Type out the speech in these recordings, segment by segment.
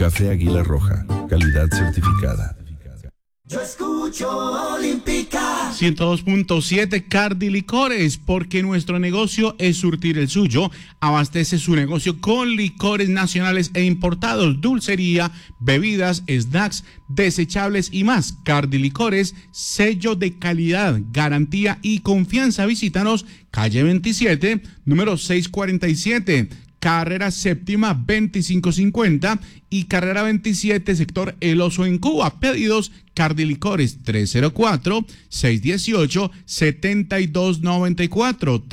Café Águila Roja, calidad certificada. Yo escucho Olímpica 102.7 Cardi Licores, porque nuestro negocio es surtir el suyo. Abastece su negocio con licores nacionales e importados, dulcería, bebidas, snacks, desechables y más. Cardi Licores, sello de calidad, garantía y confianza. Visítanos, calle 27, número 647. Carrera Séptima 2550 y Carrera 27, sector El Oso en Cuba. Pedidos Cardi Licores 304-618-7294.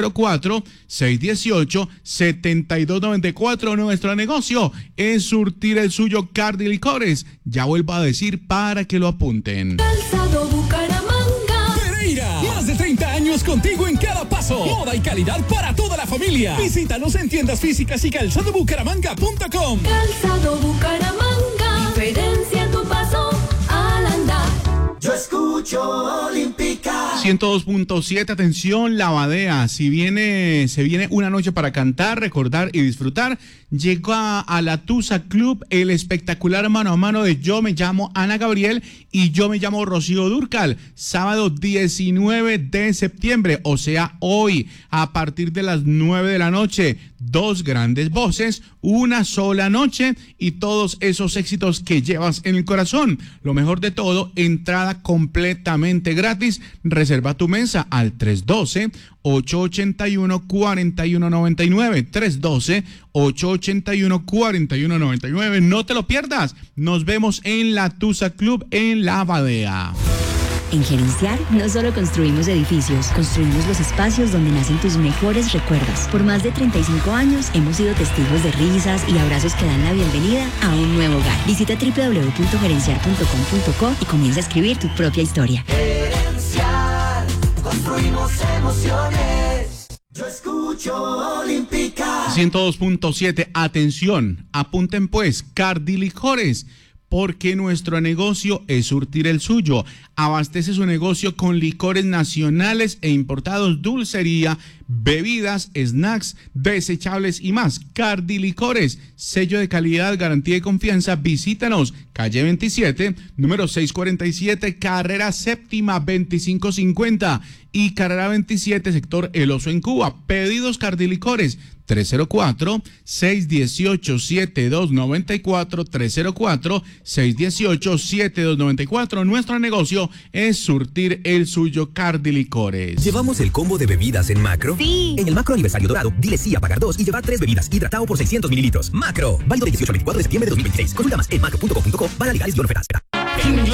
304-618-7294. Nuestro negocio es surtir el suyo. Cardi Licores. Ya vuelvo a decir para que lo apunten. Calzado Bucaramanga. Pereira, más de 30 años contigo en cada paso. Moda y calidad para toda la familia. Visítanos en tiendas físicas y calzadobucaramanga.com. Calzado Bucaramanga. Diferencia tu paso al andar. Yo escucho Olímpica 102.7, atención, Lavadea. Se viene una noche para cantar, recordar y disfrutar. Llega a la Tusa Club el espectacular mano a mano de Yo me llamo Ana Gabriel y Yo me llamo Rocío Dúrcal. Sábado 19 de septiembre, o sea, hoy, a partir de las 9 de la noche. Dos grandes voces, una sola noche y todos esos éxitos que llevas en el corazón. Lo mejor de todo, entrada completamente gratis. Reserva tu mesa al 312-881-4199. 312-881-4199. No te lo pierdas. Nos vemos en la Tusa Club en Lavadea. En Gerenciar no solo construimos edificios, construimos los espacios donde nacen tus mejores recuerdos. Por más de 35 años hemos sido testigos de risas y abrazos que dan la bienvenida a un nuevo hogar. Visita www.gerenciar.com.co y comienza a escribir tu propia historia. Gerenciar, construimos emociones. Yo escucho Olímpica 102.7, atención, apunten pues, Cardi Licores, porque nuestro negocio es surtir el suyo. Abastece su negocio con licores nacionales e importados, dulcería, bebidas, snacks, desechables y más. Cardi Licores, sello de calidad, garantía y confianza. Visítanos, calle 27, número 647, Carrera Séptima 2550 y Carrera 27, sector El Oso en Cuba. Pedidos Cardi Licores 304-618-7294, 304-618-7294. Nuestro negocio es surtir el suyo. Cardi Licores. ¿Llevamos el combo de bebidas en Macro? Sí. En el Macro Aniversario Dorado, dile sí a pagar 2 y llevar 3 bebidas hidratado por 600 mililitros. Macro, válido de 18 al 24 de septiembre de 2026. Consulta más en macro.com.co. Para legales y ofertas.